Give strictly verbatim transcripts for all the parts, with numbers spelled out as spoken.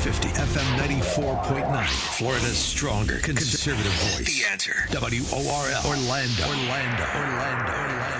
fifty, F M ninety-four point nine. Florida's stronger conservative voice. The Answer. W O R L. Orlando. Orlando. Orlando.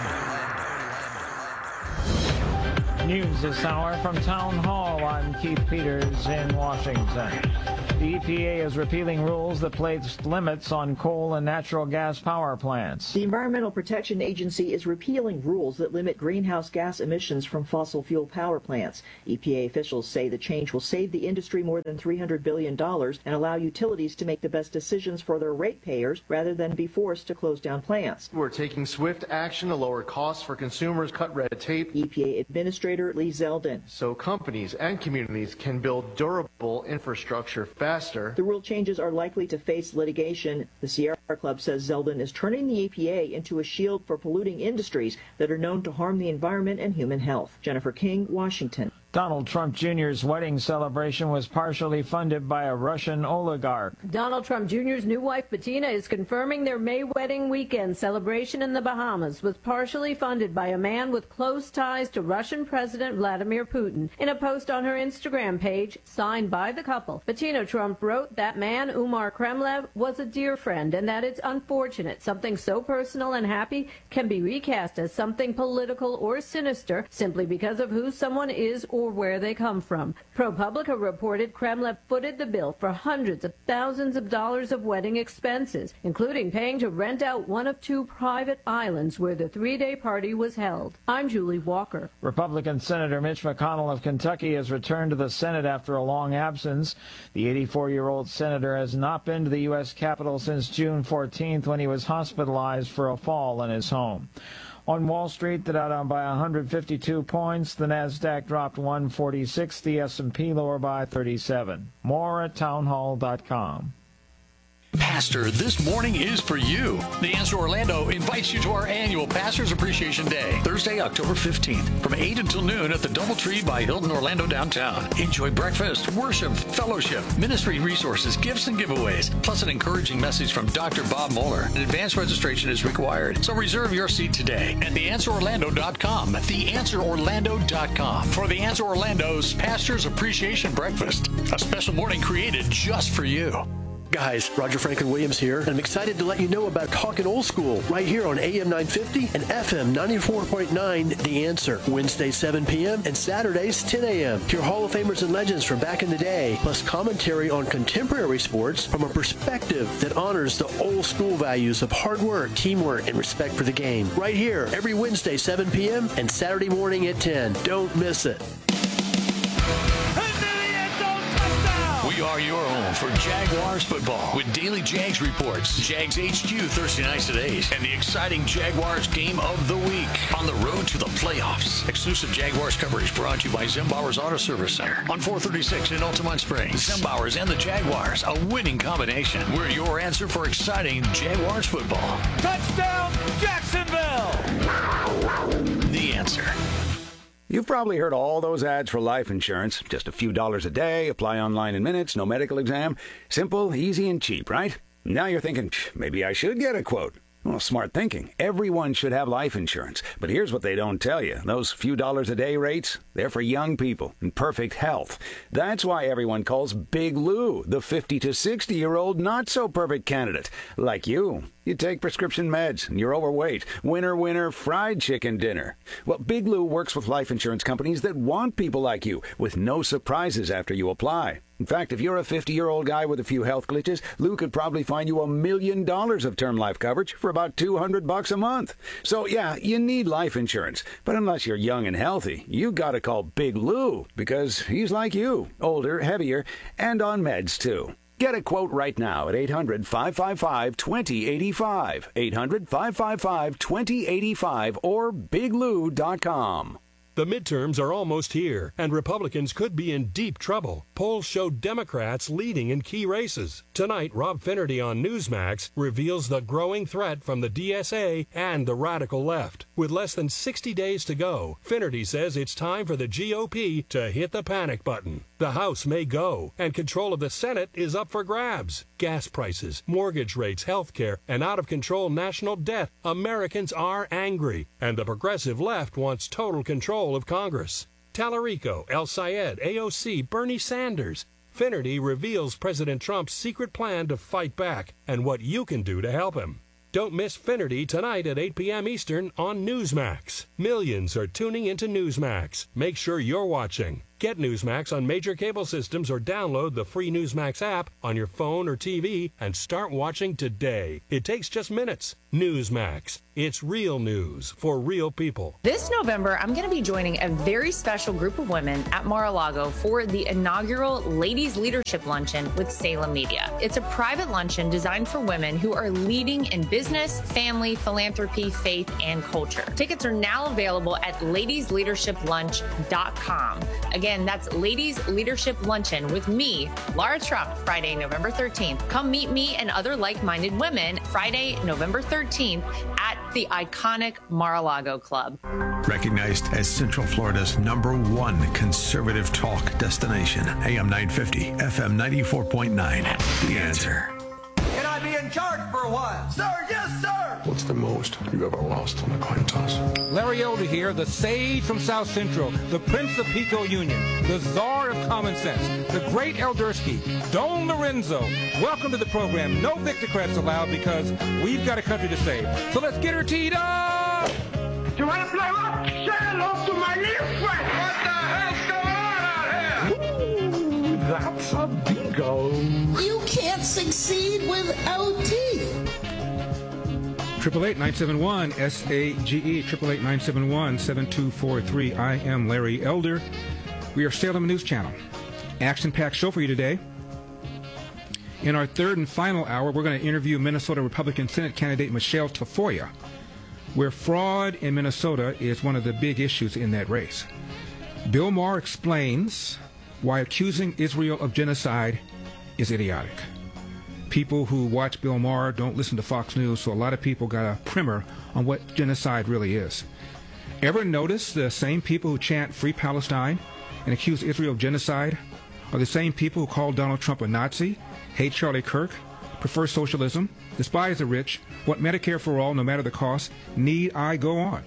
Orlando. News this hour from Town Hall. I'm Keith Peters in Washington. The E P A is repealing rules that placed limits on coal and natural gas power plants. The Environmental Protection Agency is repealing rules that limit greenhouse gas emissions from fossil fuel power plants. E P A officials say the change will save the industry more than three hundred billion dollars and allow utilities to make the best decisions for their ratepayers rather than be forced to close down plants. We're taking swift action to lower costs for consumers, cut red tape. E P A Administrator Lee Zeldin. So companies and communities can build durable infrastructure faster. The rule changes are likely to face litigation. The Sierra Club says Zeldin is turning the E P A into a shield for polluting industries that are known to harm the environment and human health. Jennifer King, Washington. Donald Trump Junior's wedding celebration was partially funded by a Russian oligarch. Donald Trump Junior's new wife, Bettina, is confirming their May wedding weekend celebration in the Bahamas was partially funded by a man with close ties to Russian President Vladimir Putin. In a post on her Instagram page, signed by the couple, Bettina Trump wrote that man, Umar Kremlev, was a dear friend and that it's unfortunate something so personal and happy can be recast as something political or sinister simply because of who someone is or or where they come from. ProPublica reported Kremlev footed the bill for hundreds of thousands of dollars of wedding expenses, including paying to rent out one of two private islands where the three-day party was held. I'm Julie Walker. Republican Senator Mitch McConnell of Kentucky has returned to the Senate after a long absence. The eighty-four-year-old senator has not been to the U S Capitol since June fourteenth when he was hospitalized for a fall in his home. On Wall Street, the Dow down by one hundred fifty-two points. The Nasdaq dropped one forty-six. The S and P lower by thirty-seven. More at townhall dot com. Pastor, this morning is for you. The Answer Orlando invites you to our annual Pastor's Appreciation Day, Thursday, October fifteenth, from eight until noon at the DoubleTree by Hilton Orlando downtown. Enjoy breakfast, worship, fellowship, ministry resources, gifts, and giveaways, plus an encouraging message from Doctor Bob Moeller. An advanced registration is required, so reserve your seat today at the answer orlando dot com. the answer orlando dot com for The Answer Orlando's Pastor's Appreciation Breakfast, a special morning created just for you. Guys, Roger Franklin Williams here, and I'm excited to let you know about Talkin' Old School right here on A M nine fifty and F M ninety-four point nine, The Answer. Wednesdays, seven p.m. and Saturdays, ten a.m. Hear Hall of Famers and legends from back in the day, plus commentary on contemporary sports from a perspective that honors the old school values of hard work, teamwork, and respect for the game. Right here, every Wednesday, seven p.m. and Saturday morning at ten. Don't miss it. We are your home for Jaguars football with daily Jags reports, Jags H Q Thursday nights at eight, and the exciting Jaguars game of the week on the road to the playoffs. Exclusive Jaguars coverage brought to you by Zimbauer's Auto Service Center on four thirty-six in Altamont Springs. Zimbauer's and the Jaguars, a winning combination. We're your answer for exciting Jaguars football. Touchdown, Jacksonville! The Answer. You've probably heard all those ads for life insurance. Just a few dollars a day, apply online in minutes, no medical exam. Simple, easy, and cheap, right? Now you're thinking, maybe I should get a quote. Well, smart thinking. Everyone should have life insurance. But here's what they don't tell you. Those few dollars a day rates, they're for young people in perfect health. That's why everyone calls Big Lou the fifty to sixty-year-old not-so-perfect candidate. Like you. You take prescription meds, and you're overweight. Winner, winner, fried chicken dinner. Well, Big Lou works with life insurance companies that want people like you, with no surprises after you apply. In fact, if you're a fifty-year-old guy with a few health glitches, Lou could probably find you a million dollars of term life coverage for about two hundred bucks a month. So, yeah, you need life insurance. But unless you're young and healthy, you gotta call Big Lou, because he's like you, older, heavier, and on meds, too. Get a quote right now at eight hundred, five five five, two zero eight five, eight hundred, five five five, two zero eight five, or big lou dot com. The midterms are almost here, and Republicans could be in deep trouble. Polls show Democrats leading in key races. Tonight, Rob Finnerty on Newsmax reveals the growing threat from the D S A and the radical left. With less than sixty days to go, Finnerty says it's time for the G O P to hit the panic button. The House may go, and control of the Senate is up for grabs. Gas prices, mortgage rates, health care, and out-of-control national debt. Americans are angry, and the progressive left wants total control of Congress. Tallarico, El Sayed, A O C, Bernie Sanders. Finnerty reveals President Trump's secret plan to fight back and what you can do to help him. Don't miss Finnerty tonight at eight p.m. Eastern on Newsmax. Millions are tuning into Newsmax. Make sure you're watching. Get Newsmax on major cable systems or download the free Newsmax app on your phone or T V and start watching today. It takes just minutes. Newsmax. It's real news for real people. This November, I'm going to be joining a very special group of women at Mar-a-Lago for the inaugural Ladies Leadership Luncheon with Salem Media. It's a private luncheon designed for women who are leading in business, family, philanthropy, faith, and culture. Tickets are now available at ladies leadership lunch dot com. Again, that's Ladies Leadership Luncheon with me, Laura Trump, Friday, November thirteenth. Come meet me and other like-minded women Friday, November thirteenth at the iconic Mar-a-Lago Club. Recognized as Central Florida's number one conservative talk destination. A M nine fifty, F M ninety-four point nine. The Answer. Can I be in charge for a while? Sir, yes, sir! What's the most you've ever lost on a coin toss? Larry Elder here, the sage from South Central, the Prince of Pico Union, the czar of common sense, the great Eldersky, Don Lorenzo. Welcome to the program. No Victocrats allowed because we've got a country to save. So let's get her teed up! You want to play rock? Say hello to my little friend! What the hell's going on out here? Ooh, that's a bingo. You can't succeed without teeth. Triple eight nine seven one S A G E, triple eight nine seven one seven two four three. I am Larry Elder. We are Salem News Channel. Action-packed show for you today. In our third and final hour, we're going to interview Minnesota Republican Senate candidate Michelle Tafoya, where fraud in Minnesota is one of the big issues in that race. Bill Maher explains why accusing Israel of genocide is idiotic. People who watch Bill Maher don't listen to Fox News, so a lot of people got a primer on what genocide really is. Ever notice the same people who chant Free Palestine and accuse Israel of genocide are the same people who call Donald Trump a Nazi, hate Charlie Kirk, prefer socialism, despise the rich, want Medicare for all no matter the cost? Need I go on?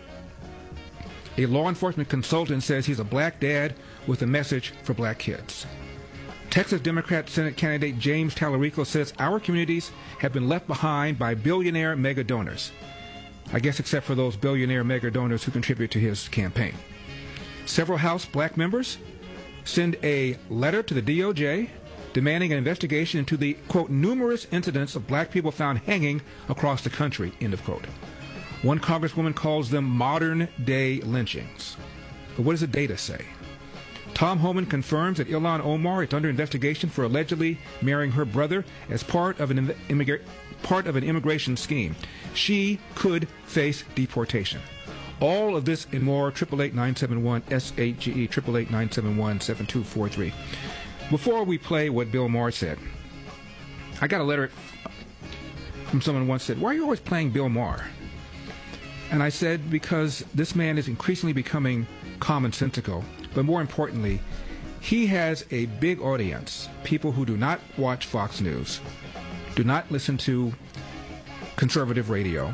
A law enforcement consultant says he's a black dad with a message for black kids. Texas Democrat Senate candidate James Tallarico says our communities have been left behind by billionaire mega donors. I guess except for those billionaire mega donors who contribute to his campaign. Several House black members send a letter to the D O J demanding an investigation into the, quote, numerous incidents of black people found hanging across the country, end of quote. One congresswoman calls them modern-day lynchings. But what does the data say? Tom Homan confirms that Ilhan Omar is under investigation for allegedly marrying her brother as part of an immigra- part of an immigration scheme. She could face deportation. All of this and more, triple eight nine seven one S H G E, triple eight nine seven one seven two four three. Before we play what Bill Maher said, I got a letter from someone once said, why are you always playing Bill Maher? And I said, because this man is increasingly becoming commonsensical. But more importantly, he has a big audience, people who do not watch Fox News, do not listen to conservative radio,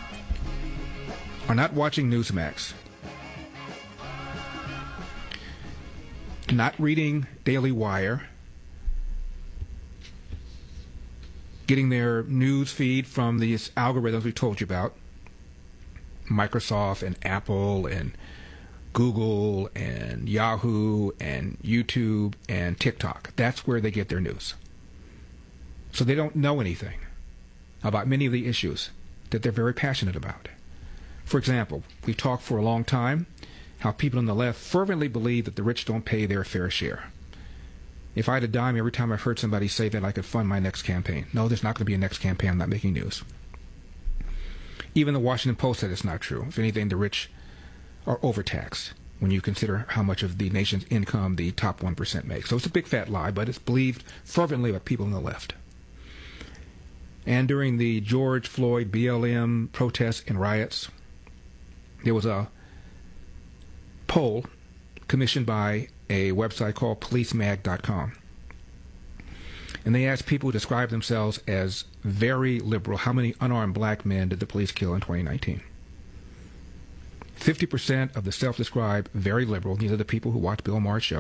are not watching Newsmax, not reading Daily Wire, getting their news feed from these algorithms we told you about, Microsoft and Apple and Google and Yahoo and YouTube and TikTok. That's where they get their news. So they don't know anything about many of the issues that they're very passionate about. For example, we've talked for a long time how people on the left fervently believe that the rich don't pay their fair share. If I had a dime every time I've heard somebody say that, I could fund my next campaign. No, there's not going to be a next campaign. I'm not making news. Even the Washington Post said it's not true. If anything, the rich are overtaxed when you consider how much of the nation's income the top one percent makes. So it's a big fat lie, but it's believed fervently by people on the left. And during the George Floyd B L M protests and riots, there was a poll commissioned by a website called police mag dot com. And they asked people who describe themselves as very liberal, how many unarmed black men did the police kill in twenty nineteen? fifty percent of the self-described very liberal, these are the people who watch Bill Maher's show,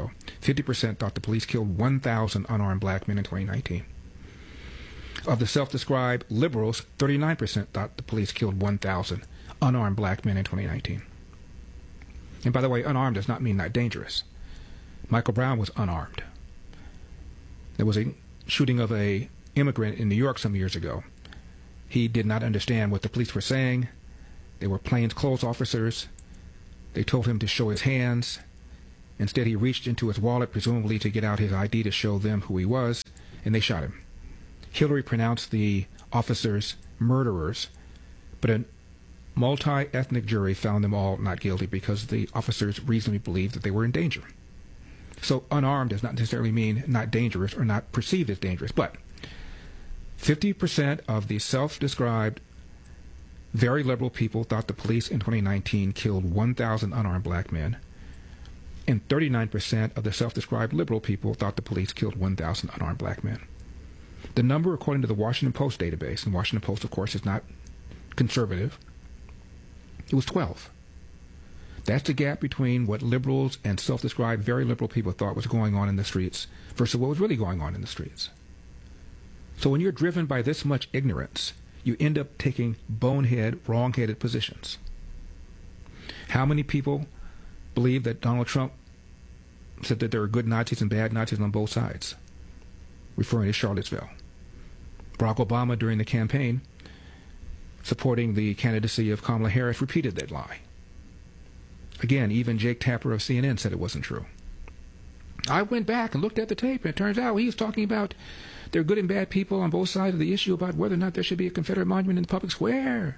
fifty percent thought the police killed one thousand unarmed black men in twenty nineteen. Of the self-described liberals, thirty-nine percent thought the police killed one thousand unarmed black men in twenty nineteen. And by the way, unarmed does not mean not dangerous. Michael Brown was unarmed. There was a shooting of a immigrant in New York some years ago. He did not understand what the police were saying. They were plainclothes officers. They told him to show his hands. Instead, he reached into his wallet, presumably to get out his I D to show them who he was, and they shot him. Hillary pronounced the officers murderers, but a multi-ethnic jury found them all not guilty because the officers reasonably believed that they were in danger. So unarmed does not necessarily mean not dangerous or not perceived as dangerous, but fifty percent of the self-described very liberal people thought the police in twenty nineteen killed one thousand unarmed black men, and thirty-nine percent of the self-described liberal people thought the police killed one thousand unarmed black men. The number, according to the Washington Post database, and Washington Post, of course, is not conservative, it was twelve. That's the gap between what liberals and self-described very liberal people thought was going on in the streets versus what was really going on in the streets. So when you're driven by this much ignorance, you end up taking bonehead, wrong-headed positions. How many people believe that Donald Trump said that there are good Nazis and bad Nazis on both sides, referring to Charlottesville? Barack Obama, during the campaign, supporting the candidacy of Kamala Harris, repeated that lie. Again, even Jake Tapper of C N N said it wasn't true. I went back and looked at the tape, and it turns out he was talking about there are good and bad people on both sides of the issue about whether or not there should be a Confederate monument in the public square.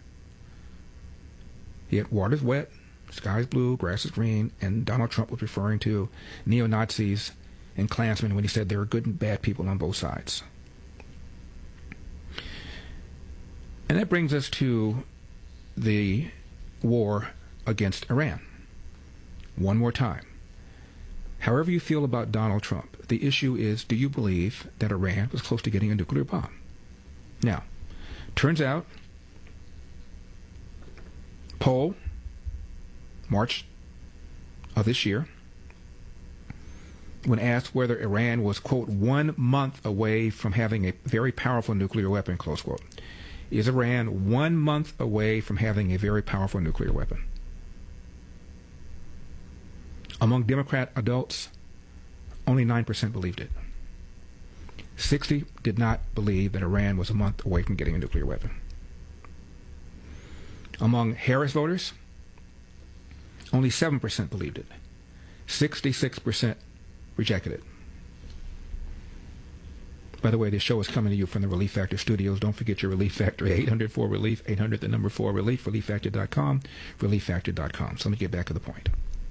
Yet water's wet, sky's blue, grass is green, and Donald Trump was referring to neo-Nazis and Klansmen when he said there are good and bad people on both sides. And that brings us to the war against Iran. One more time. However you feel about Donald Trump, the issue is, do you believe that Iran was close to getting a nuclear bomb? Now, turns out, poll, March of this year, when asked whether Iran was, quote, one month away from having a very powerful nuclear weapon, close quote. Is Iran one month away from having a very powerful nuclear weapon? Among Democrat adults, only nine percent believed it. sixty did not believe that Iran was a month away from getting a nuclear weapon. Among Harris voters, only seven percent believed it. sixty-six percent rejected it. By the way, this show is coming to you from the Relief Factor studios. Don't forget your Relief Factor, eight hundred four relief, eight hundred the number four relief, relief factor dot com, relief factor dot com. So let me get back to the point.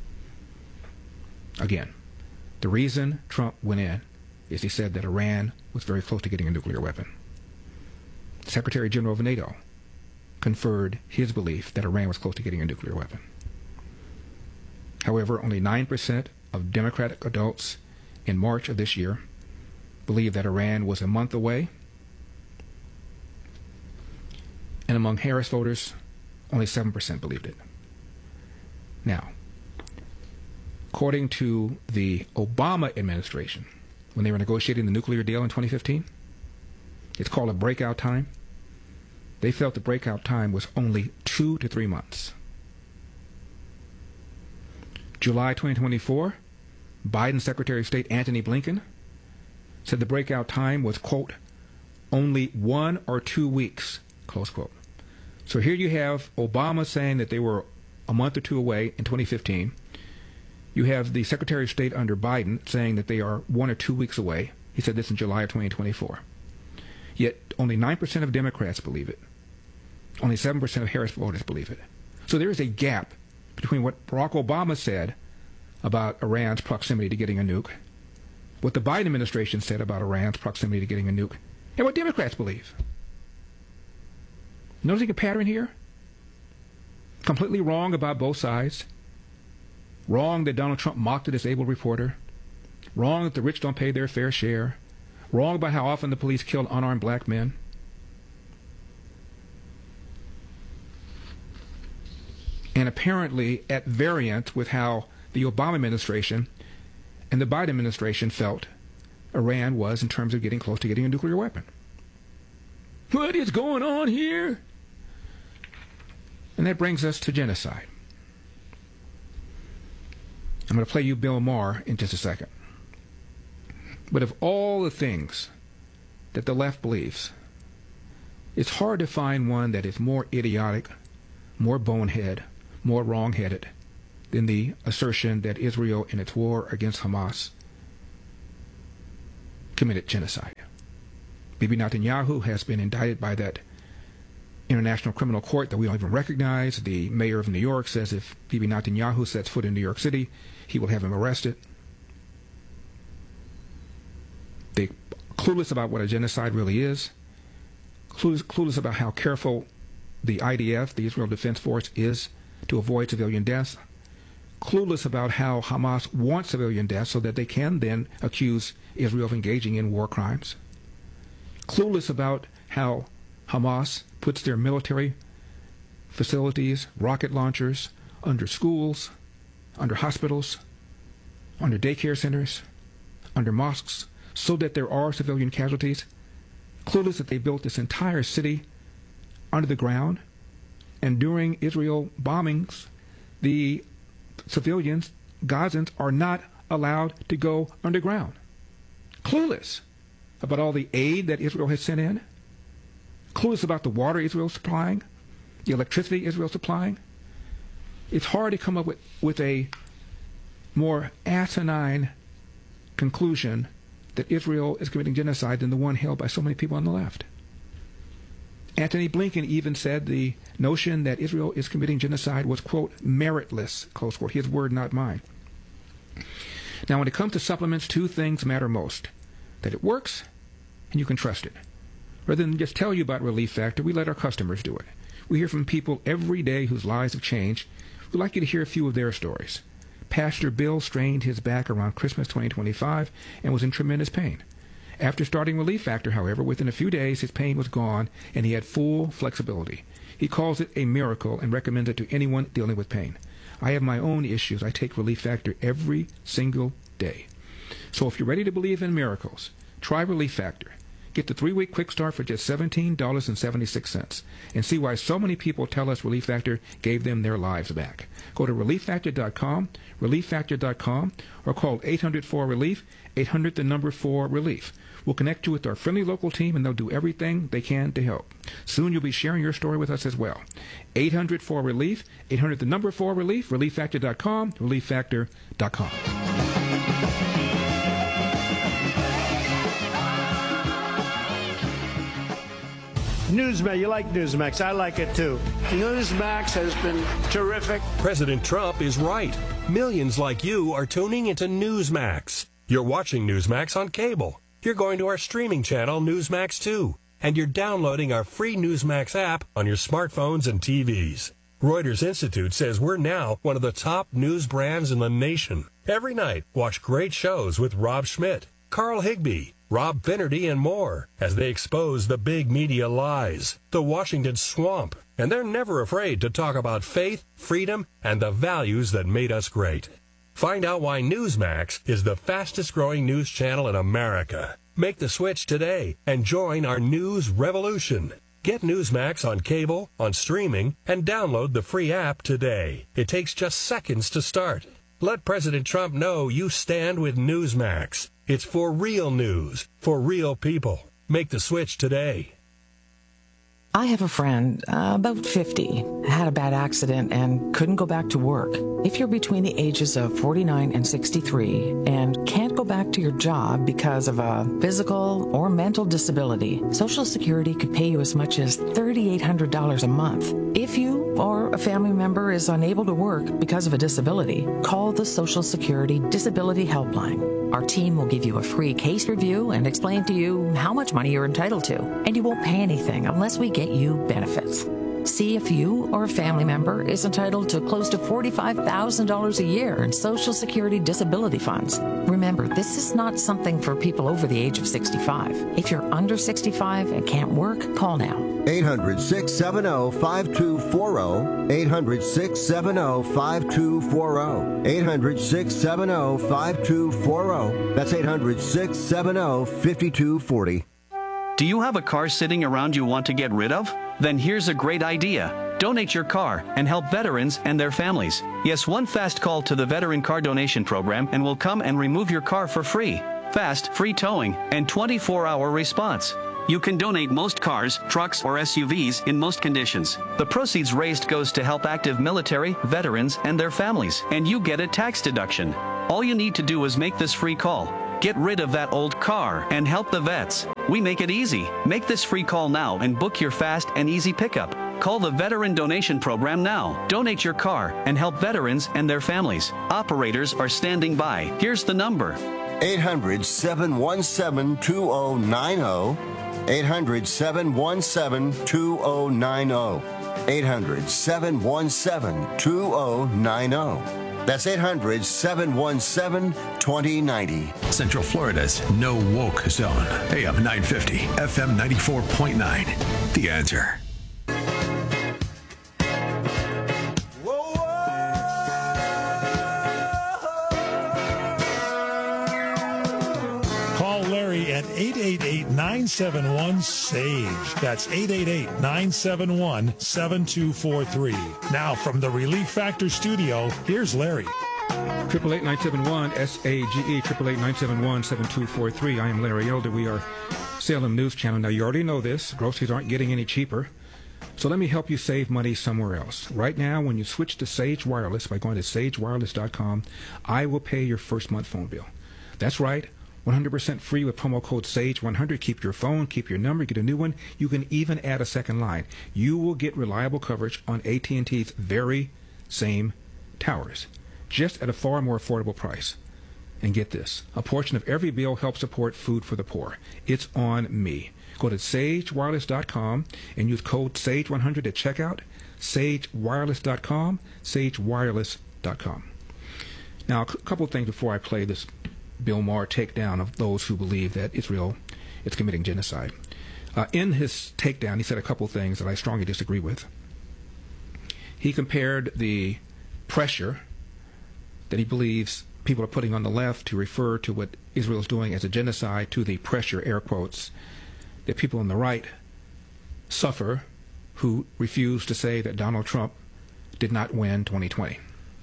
Again, the reason Trump went in is he said that Iran was very close to getting a nuclear weapon. Secretary General of NATO conferred his belief that Iran was close to getting a nuclear weapon. However, only nine percent of Democratic adults in March of this year believed that Iran was a month away. And among Harris voters, only seven percent believed it. Now, according to the Obama administration, when they were negotiating the nuclear deal in twenty fifteen, it's called a breakout time. They felt the breakout time was only two to three months. July twenty twenty-four, Biden Secretary of State Antony Blinken said the breakout time was, quote, only one or two weeks, close quote. So here you have Obama saying that they were a month or two away in twenty fifteen. You have the Secretary of State under Biden saying that they are one or two weeks away. He said this in July of twenty twenty-four. Yet only nine percent of Democrats believe it. Only seven percent of Harris voters believe it. So there is a gap between what Barack Obama said about Iran's proximity to getting a nuke, what the Biden administration said about Iran's proximity to getting a nuke, and what Democrats believe. Noticing a pattern here? Completely wrong about both sides. Wrong that Donald Trump mocked a disabled reporter. Wrong that the rich don't pay their fair share. Wrong about how often the police kill unarmed black men. And apparently at variance with how the Obama administration and the Biden administration felt Iran was in terms of getting close to getting a nuclear weapon. What is going on here? And that brings us to genocide. I'm going to play you Bill Maher in just a second. But of all the things that the left believes, it's hard to find one that is more idiotic, more bonehead, more wrong-headed than the assertion that Israel, in its war against Hamas, committed genocide. Bibi Netanyahu has been indicted by that International Criminal Court that we don't even recognize. The mayor of New York says if Bibi Netanyahu sets foot in New York City, he will have him arrested. They're clueless about what a genocide really is, clueless, clueless about how careful the I D F, the Israel Defense Force, is to avoid civilian deaths, clueless about how Hamas wants civilian deaths so that they can then accuse Israel of engaging in war crimes, clueless about how Hamas puts their military facilities, rocket launchers, under schools, under hospitals, under daycare centers, under mosques, so that there are civilian casualties, clueless that they built this entire city under the ground, and during Israel bombings, the civilians, Gazans, are not allowed to go underground. Clueless about all the aid that Israel has sent in, clueless about the water Israel is supplying, the electricity Israel is supplying. It's hard to come up with, with a more asinine conclusion that Israel is committing genocide than the one held by so many people on the left. Antony Blinken even said the notion that Israel is committing genocide was, quote, meritless, close quote, his word, not mine. Now, when it comes to supplements, two things matter most: that it works and you can trust it. Rather than just tell you about Relief Factor, we let our customers do it. We hear from people every day whose lives have changed. We'd like you to hear a few of their stories. Pastor Bill strained his back around Christmas twenty twenty-five and was in tremendous pain. After starting Relief Factor, however, within a few days his pain was gone and he had full flexibility. He calls it a miracle and recommends it to anyone dealing with pain. I have my own issues. I take Relief Factor every single day. So if you're ready to believe in miracles, try Relief Factor. Get the three-week quick start for just seventeen dollars and seventy-six cents and see why so many people tell us Relief Factor gave them their lives back. Go to relief factor dot com, relief factor dot com, or call eight hundred four relief, eight hundred the number four relief. We'll connect you with our friendly local team, and they'll do everything they can to help. Soon you'll be sharing your story with us as well. eight hundred four relief, eight hundred the number four relief, relief factor dot com, relief factor dot com. Newsmax, you like Newsmax. I like it too. Newsmax has been terrific. President Trump is right. Millions like you are tuning into Newsmax. You're watching Newsmax on cable. You're going to our streaming channel, Newsmax two. And you're downloading our free Newsmax app on your smartphones and T Vs. Reuters Institute says we're now one of the top news brands in the nation. Every night, watch great shows with Rob Schmidt, Carl Higbie, Rob Finnerty, and more as they expose the big media lies, the Washington swamp, and they're never afraid to talk about faith, freedom, and the values that made us great. Find out why Newsmax is the fastest-growing news channel in America. Make the switch today and join our news revolution. Get Newsmax on cable, on streaming, and download the free app today. It takes just seconds to start. Let President Trump know you stand with Newsmax. It's for real news, for real people. Make the switch today. I have a friend, uh, about fifty, had a bad accident and couldn't go back to work. If you're between the ages of forty-nine and sixty-three and can't go back to your job because of a physical or mental disability, Social Security could pay you as much as three thousand eight hundred dollars a month. If you or a family member is unable to work because of a disability, call the Social Security Disability Helpline. Our team will give you a free case review and explain to you how much money you're entitled to, and you won't pay anything unless we get you benefits. See if you or a family member is entitled to close to forty-five thousand dollars a year in Social Security disability funds. Remember, this is not something for people over the age of sixty-five. If you're under sixty-five and can't work, call now. eight hundred, six seven zero, five two four zero. eight hundred, six seven zero, five two four zero. eight hundred, six seven zero, five two four zero. That's eight hundred, six seven zero, five two four zero. Do you have a car sitting around you want to get rid of? Then here's a great idea. Donate your car and help veterans and their families. Yes, one fast call to the Veteran Car Donation Program and we'll come and remove your car for free. Fast, free towing, and twenty-four hour response. You can donate most cars, trucks, or S U Vs in most conditions. The proceeds raised goes to help active military, veterans, and their families, and you get a tax deduction. All you need to do is make this free call. Get rid of that old car and help the vets. We make it easy. Make this free call now and book your fast and easy pickup. Call the Veteran Donation Program now. Donate your car and help veterans and their families. Operators are standing by. Here's the number. eight hundred, seven one seven, two zero nine zero. eight hundred, seven one seven, two zero nine zero. eight hundred, seven one seven, two zero nine zero. That's eight hundred, seven one seven, two zero nine zero. Central Florida's no woke zone. A M nine fifty, F M ninety-four point nine. The Answer. At eight eight eight, nine seven one, S A G E. That's eight eight eight, nine seven one, seven two four three. Now from the Relief Factor studio, here's Larry. Triple eight nine seven one S A G E, triple eight nine seven one seven two four three. I am Larry Elder. We are Salem News Channel. Now you already know this. Groceries aren't getting any cheaper. So let me help you save money somewhere else. Right now, when you switch to Sage Wireless by going to sage wireless dot com, I will pay your first month phone bill. That's right. one hundred percent free with promo code SAGE one hundred. Keep your phone, keep your number, get a new one. You can even add a second line. You will get reliable coverage on A T and T's very same towers, just at a far more affordable price. And get this, a portion of every bill helps support food for the poor. It's on me. Go to sage wireless dot com and use code SAGE one hundred at checkout. sage wireless dot com, sage wireless dot com. Now, a couple of things before I play this Bill Maher takedown of those who believe that Israel is committing genocide. Uh, in his takedown, he said a couple of things that I strongly disagree with. He compared the pressure that he believes people are putting on the left to refer to what Israel is doing as a genocide to the pressure, air quotes, that people on the right suffer who refuse to say that Donald Trump did not win twenty twenty.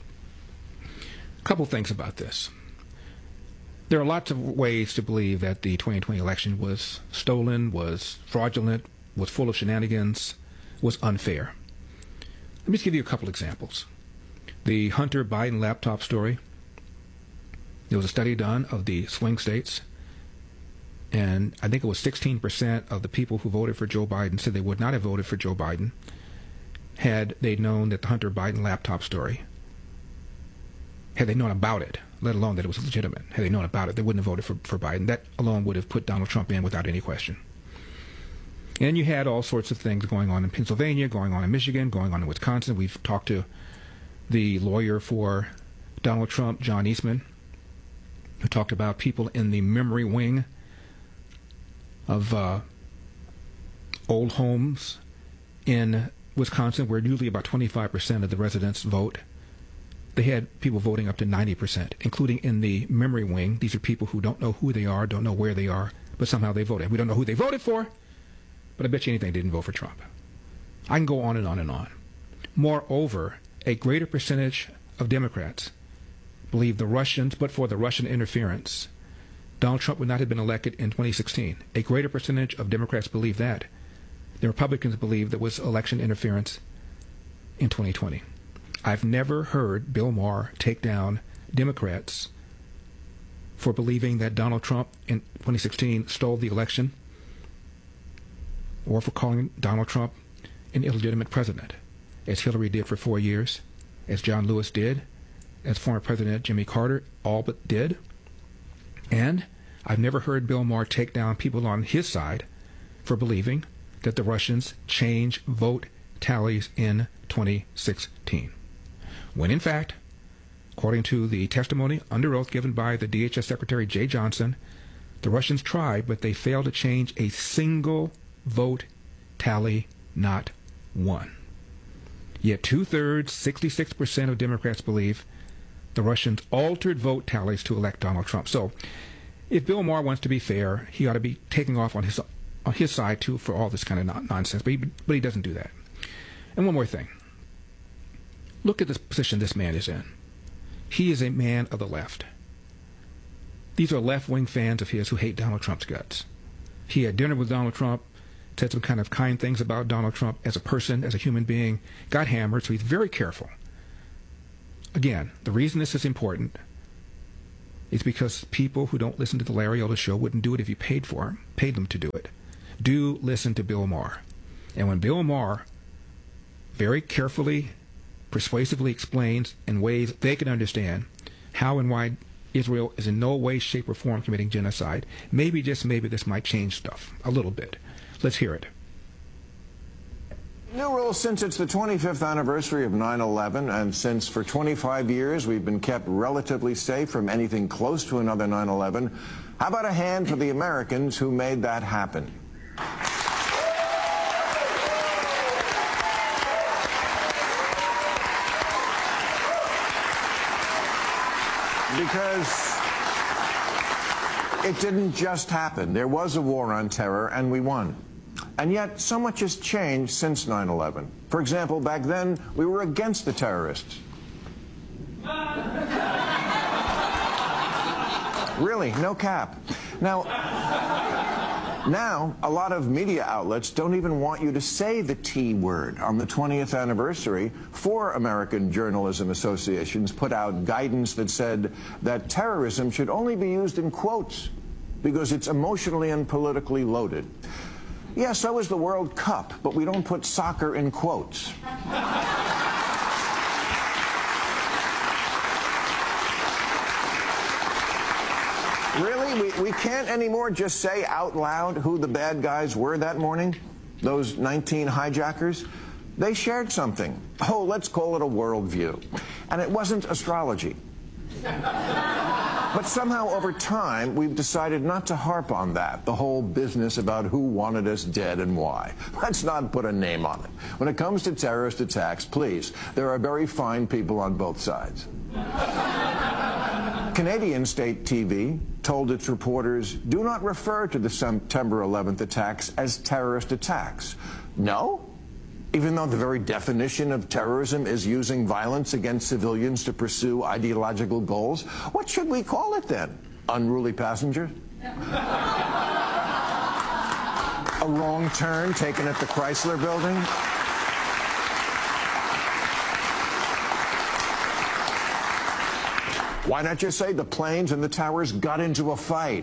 A couple of things about this. There are lots of ways to believe that the twenty twenty election was stolen, was fraudulent, was full of shenanigans, was unfair. Let me just give you a couple examples. The Hunter Biden laptop story. There was a study done of the swing states, and I think it was sixteen percent of the people who voted for Joe Biden said they would not have voted for Joe Biden had they known that the Hunter Biden laptop story, had they known about it, let alone that it was legitimate. Had they known about it, they wouldn't have voted for, for Biden. That alone would have put Donald Trump in without any question. And you had all sorts of things going on in Pennsylvania, going on in Michigan, going on in Wisconsin. We've talked to the lawyer for Donald Trump, John Eastman, who talked about people in the memory wing of uh, old homes in Wisconsin, where usually about twenty-five percent of the residents vote. They had people voting up to ninety percent, including in the memory wing. These are people who don't know who they are, don't know where they are, but somehow they voted. We don't know who they voted for, but I bet you anything they didn't vote for Trump. I can go on and on and on. Moreover, a greater percentage of Democrats believe the Russians, but for the Russian interference, Donald Trump would not have been elected in twenty sixteen. A greater percentage of Democrats believe that. The Republicans believe there was election interference in twenty twenty. I've never heard Bill Maher take down Democrats for believing that Donald Trump in twenty sixteen stole the election, or for calling Donald Trump an illegitimate president, as Hillary did for four years, as John Lewis did, as former President Jimmy Carter all but did. And I've never heard Bill Maher take down people on his side for believing that the Russians changed vote tallies in twenty sixteen. When in fact, according to the testimony under oath given by the D H S Secretary Jay Johnson, the Russians tried, but they failed to change a single vote tally not one. Yet two-thirds, sixty-six percent of Democrats believe the Russians altered vote tallies to elect Donald Trump. So if Bill Maher wants to be fair, he ought to be taking off on his on his side, too, for all this kind of non- nonsense. But he, but he doesn't do that. And one more thing. Look at the position this man is in. He is a man of the left. These are left-wing fans of his who hate Donald Trump's guts. He had dinner with Donald Trump, said some kind of kind things about Donald Trump as a person, as a human being, got hammered, so he's very careful. Again, the reason this is important is because people who don't listen to the Larry Elder Show wouldn't do it if you paid for them, paid them to do it. Do listen to Bill Maher. And when Bill Maher very carefully, persuasively explains in ways they can understand how and why Israel is in no way, shape, or form committing genocide, maybe, just maybe, this might change stuff a little bit. Let's hear it. New rules since it's the twenty-fifth anniversary of nine eleven, and since for twenty-five years we've been kept relatively safe from anything close to another nine eleven. How about a hand for the Americans who made that happen? Because it didn't just happen. There was a war on terror, and we won. And yet, so much has changed since nine eleven. For example, back then, we were against the terrorists. Really, no cap. Now, now, a lot of media outlets don't even want you to say the T word. On the twentieth anniversary, four American journalism associations put out guidance that said that terrorism should only be used in quotes because it's emotionally and politically loaded. Yeah, so is the World Cup, but we don't put soccer in quotes. Really? We, we can't anymore just say out loud who the bad guys were that morning? Those nineteen hijackers? They shared something. Oh, let's call it a worldview. And it wasn't astrology. But somehow, over time, we've decided not to harp on that, the whole business about who wanted us dead and why. Let's not put a name on it. When it comes to terrorist attacks, please, there are very fine people on both sides. Canadian state T V told its reporters, do not refer to the September eleventh attacks as terrorist attacks. No? Even though the very definition of terrorism is using violence against civilians to pursue ideological goals, what should we call it then? Unruly passengers? A wrong turn taken at the Chrysler Building? Why not just say the planes and the towers got into a fight?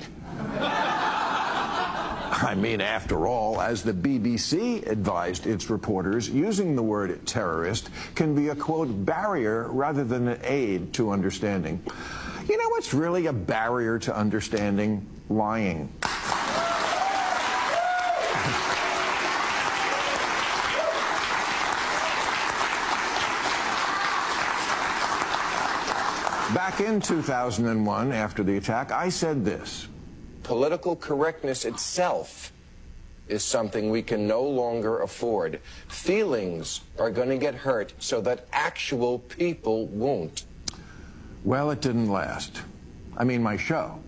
I mean, after all, as the B B C advised its reporters, using the word terrorist can be a, quote, barrier rather than an aid to understanding. You know what's really a barrier to understanding? Lying. Back in two thousand one, after the attack, I said this. Political correctness itself is something we can no longer afford. Feelings are going to get hurt so that actual people won't. Well, it didn't last. I mean, my show.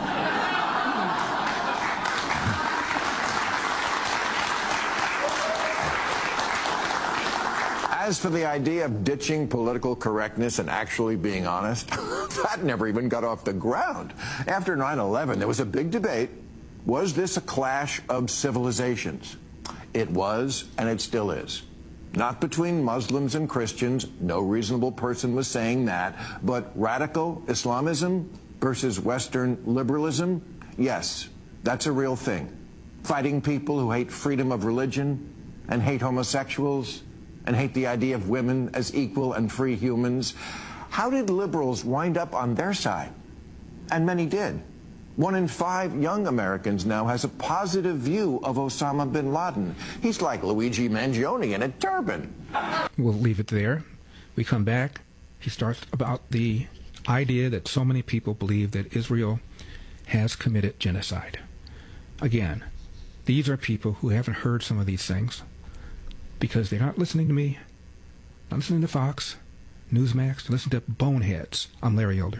As for the idea of ditching political correctness and actually being honest, that never even got off the ground. After nine eleven, there was a big debate. Was this a clash of civilizations? It was, and it still is. Not between Muslims and Christians. No reasonable person was saying that. But radical Islamism versus Western liberalism? Yes, that's a real thing. Fighting people who hate freedom of religion and hate homosexuals and hate the idea of women as equal and free humans. How did liberals wind up on their side? And many did. One in five young Americans now has a positive view of Osama bin Laden. He's like Luigi Mangione in a turban. We'll leave it there. We come back. He starts about the idea that so many people believe that Israel has committed genocide. Again, These are people who haven't heard some of these things because they're not listening to me, not listening to Fox, Newsmax, listen to boneheads. I'm Larry Elder.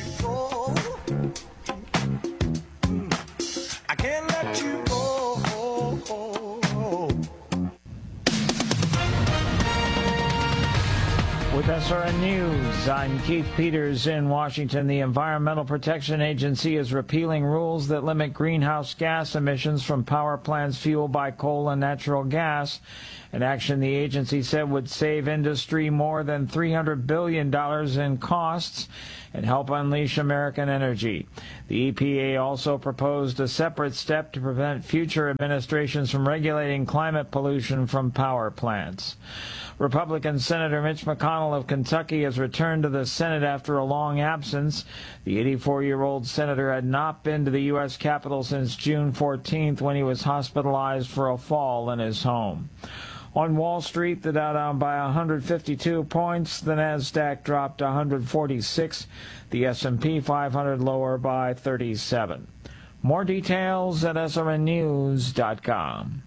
I can't let you go. With S R N News, I'm Keith Peters in Washington. The Environmental Protection Agency is repealing rules that limit greenhouse gas emissions from power plants fueled by coal and natural gas, an action the agency said would save industry more than three hundred billion dollars in costs and help unleash American energy. The E P A also proposed a separate step to prevent future administrations from regulating climate pollution from power plants. Republican Senator Mitch McConnell of Kentucky has returned to the Senate after a long absence. The eighty-four-year-old senator had not been to the U S Capitol since June fourteenth when he was hospitalized for a fall in his home. On Wall Street, the Dow down by one hundred fifty-two points. The Nasdaq dropped one hundred forty-six. The S and P five hundred lower by thirty-seven. More details at S R N news dot com.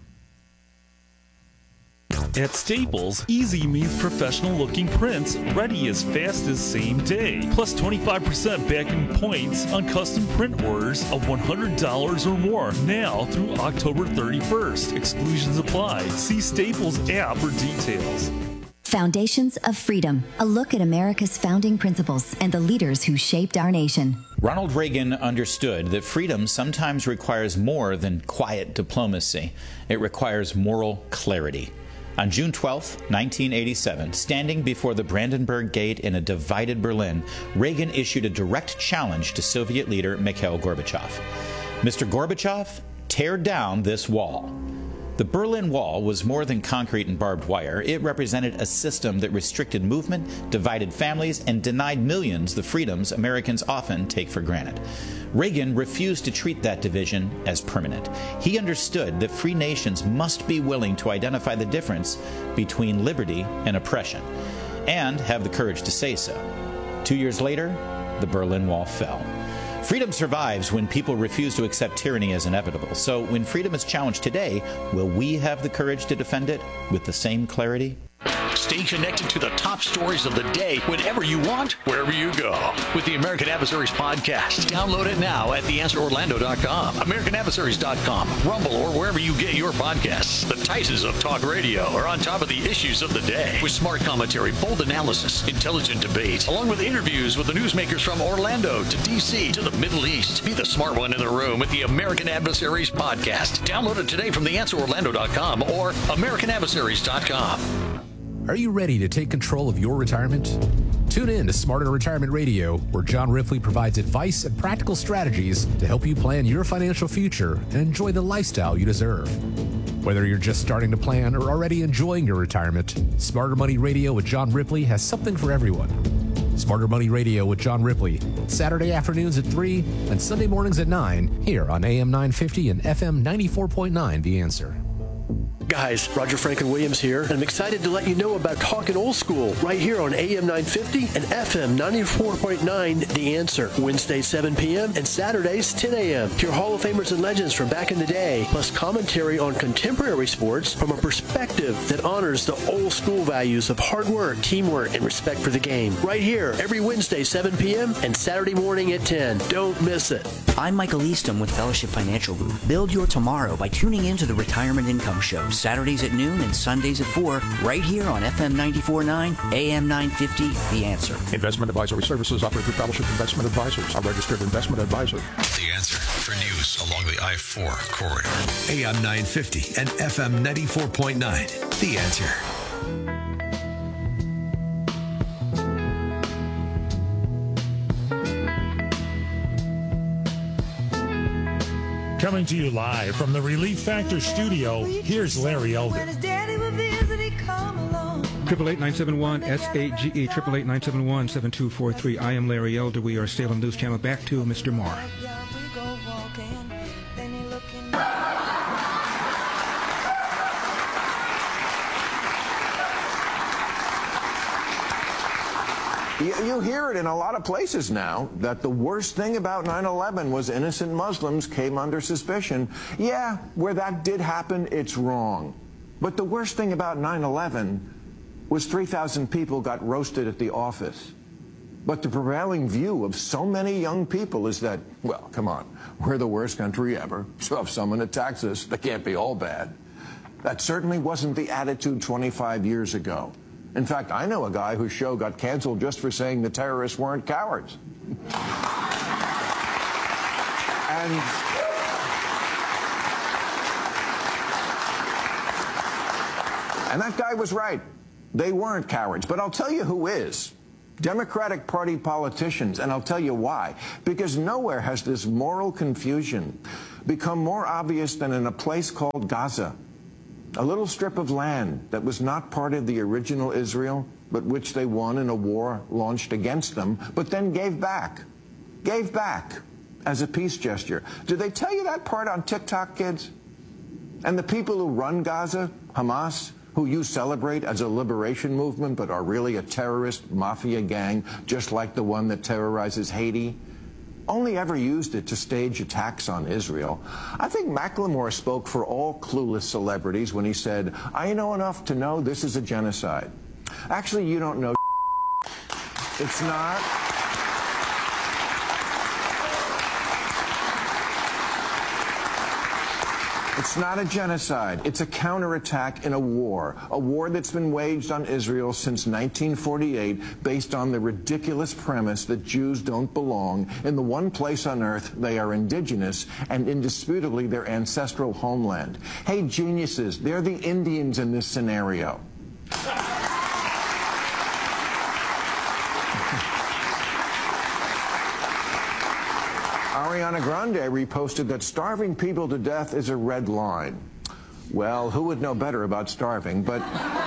At Staples, Easy means professional-looking prints ready as fast as same day. Plus twenty-five percent back in points on custom print orders of one hundred dollars or more now through October thirty-first. Exclusions apply. See Staples app for details. Foundations of Freedom, a look at America's founding principles and the leaders who shaped our nation. Ronald Reagan understood that freedom sometimes requires more than quiet diplomacy. It requires moral clarity. On June twelfth, nineteen eighty-seven, standing before the Brandenburg Gate in a divided Berlin, Reagan issued a direct challenge to Soviet leader Mikhail Gorbachev. Mister Gorbachev, tear down this wall. The Berlin Wall was more than concrete and barbed wire. It represented a system that restricted movement, divided families, and denied millions the freedoms Americans often take for granted. Reagan refused to treat that division as permanent. He understood that free nations must be willing to identify the difference between liberty and oppression, and have the courage to say so. Two years later, the Berlin Wall fell. Freedom survives when people refuse to accept tyranny as inevitable. So when freedom is challenged today, will we have the courage to defend it with the same clarity? Stay connected to the top stories of the day whenever you want, wherever you go. With the American Adversaries podcast. Download it now at the answer orlando dot com, american adversaries dot com, Rumble, or wherever you get your podcasts. The Titans of talk radio are on top of the issues of the day with smart commentary, bold analysis, intelligent debate, along with interviews with the newsmakers from Orlando to D C to the Middle East. Be the smart one in the room with the American Adversaries podcast. Download it today from the answer orlando dot com or american adversaries dot com. Are you ready to take control of your retirement? Tune in to Smarter Retirement Radio, where John Ripley provides advice and practical strategies to help you plan your financial future and enjoy the lifestyle you deserve. Whether you're just starting to plan or already enjoying your retirement, Smarter Money Radio with John Ripley has something for everyone. Smarter Money Radio with John Ripley, Saturday afternoons at three and Sunday mornings at nine, here on A M nine fifty and F M ninety-four point nine, The Answer. Guys, Roger Franklin Williams here, and I'm excited to let you know about Talkin' Old School right here on A M nine fifty and F M ninety-four point nine, The Answer. Wednesdays, seven p.m. and Saturdays, ten a.m. Hear Hall of Famers and legends from back in the day, plus commentary on contemporary sports from a perspective that honors the old school values of hard work, teamwork, and respect for the game. Right here, every Wednesday, seven p.m. and Saturday morning at ten. Don't miss it. I'm Michael Easton with Fellowship Financial Group. Build your tomorrow by tuning in to the Retirement Income Show, Saturdays at noon and Sundays at four, right here on F M ninety-four point nine, A M nine fifty, The Answer. Investment advisory services offered through Fellowship Investment Advisors, a registered investment advisor. The Answer for news along the I four corridor. A M nine fifty and F M ninety-four point nine, The Answer. Coming to you live from the Relief Factor studio, here's Larry Elder. Triple eight nine seven one S A G E triple eight nine seven one seven two four three. I am Larry Elder. We are Salem News Channel. Back to Mister Marr. You, you hear it in a lot of places now, that the worst thing about nine eleven was innocent Muslims came under suspicion. Yeah, where that did happen, it's wrong. But the worst thing about nine eleven was three thousand people got roasted at the office. But the prevailing view of so many young people is that, well, come on, we're the worst country ever, so if someone attacks us, they can't be all bad. That certainly wasn't the attitude twenty-five years ago. In fact, I know a guy whose show got canceled just for saying the terrorists weren't cowards. And And that guy was right. They weren't cowards. But I'll tell you who is. Democratic Party politicians, and I'll tell you why. Because nowhere has this moral confusion become more obvious than in a place called Gaza, a little strip of land that was not part of the original Israel, but which they won in a war launched against them, but then gave back. Gave back as a peace gesture. Did they tell you that part on TikTok, kids? And the people who run Gaza, Hamas, who you celebrate as a liberation movement but are really a terrorist mafia gang just like the one that terrorizes Haiti, only ever used it to stage attacks on Israel. I think Macklemore spoke for all clueless celebrities when he said, I know enough to know this is a genocide. Actually, you don't know. It's not. It's not a genocide. It's a counterattack in a war, a war that's been waged on Israel since nineteen forty-eight based on the ridiculous premise that Jews don't belong in the one place on earth they are indigenous and indisputably their ancestral homeland. Hey, geniuses, they're the Indians in this scenario. Ariana Grande reposted that starving people to death is a red line. Well, who would know better about starving, but...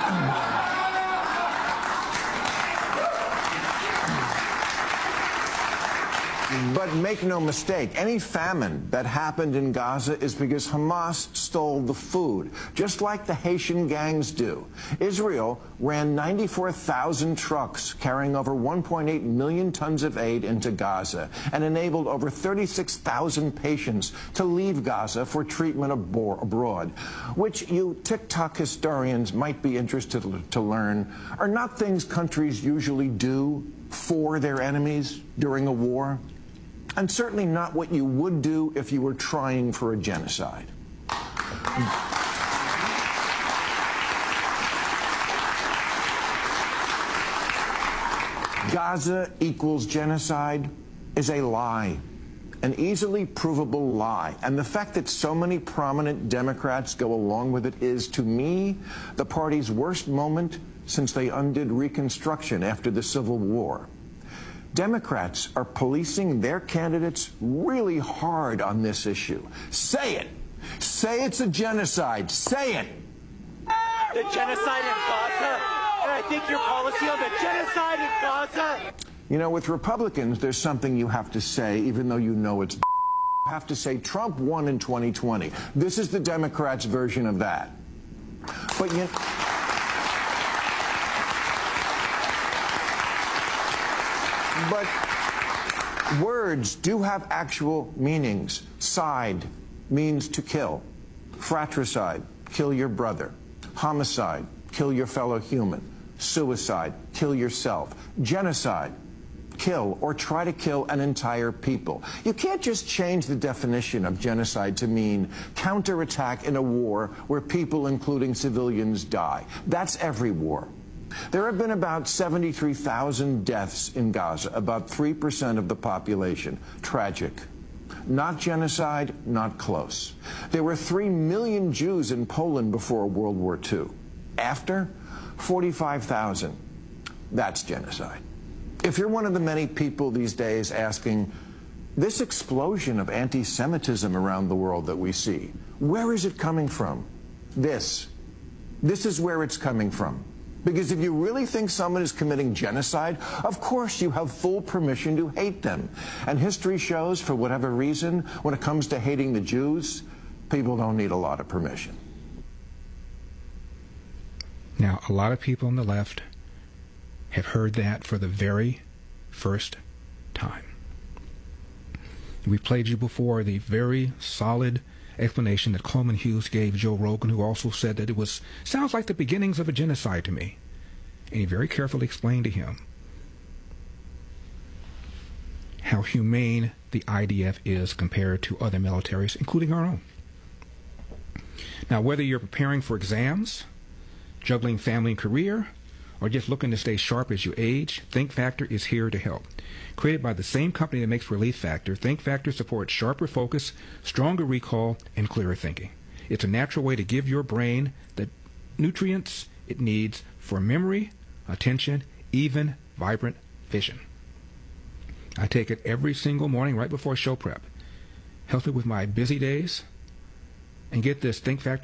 But make no mistake, any famine that happened in Gaza is because Hamas stole the food, just like the Haitian gangs do. Israel ran ninety-four thousand trucks carrying over one point eight million tons of aid into Gaza and enabled over thirty-six thousand patients to leave Gaza for treatment abroad, which you TikTok historians might be interested to learn are not things countries usually do for their enemies during a war. And certainly not what you would do if you were trying for a genocide. Gaza equals genocide is a lie, an easily provable lie. And the fact that so many prominent Democrats go along with it is, to me, the party's worst moment since they undid Reconstruction after the Civil War. Democrats are policing their candidates really hard on this issue. Say it. Say it's a genocide. Say it. The genocide in Gaza, and I think your policy on the genocide in Gaza. You know, with Republicans, there's something you have to say, even though you know it's you have to say Trump won in twenty twenty. This is the Democrats' version of that. But you But words do have actual meanings. Side means to kill. Fratricide, kill your brother. Homicide, kill your fellow human. Suicide, kill yourself. Genocide, kill or try to kill an entire people. You can't just change the definition of genocide to mean counterattack in a war where people, including civilians, die. That's every war. There have been about seventy-three thousand deaths in Gaza, about three percent of the population. Tragic. Not genocide, not close. There were three million Jews in Poland before World War Two. After, forty-five thousand. That's genocide. If you're one of the many people these days asking, this explosion of anti-Semitism around the world that we see, where is it coming from? This. This is where it's coming from. Because if you really think someone is committing genocide, of course you have full permission to hate them. And history shows, for whatever reason, when it comes to hating the Jews, people don't need a lot of permission. Now, a lot of people on the left have heard that for the very first time. We've played you before the very solid explanation that Coleman Hughes gave Joe Rogan, who also said that it was sounds like the beginnings of a genocide to me. And he very carefully explained to him how humane the I D F is compared to other militaries, including our own. Now, whether you're preparing for exams, juggling family and career, or just looking to stay sharp as you age, Think Factor is here to help. Created by the same company that makes Relief Factor, Think Factor supports sharper focus, stronger recall, and clearer thinking. It's a natural way to give your brain the nutrients it needs for memory, attention, even vibrant vision. I take it every single morning right before show prep. Help it with my busy days. And get this, Think Factor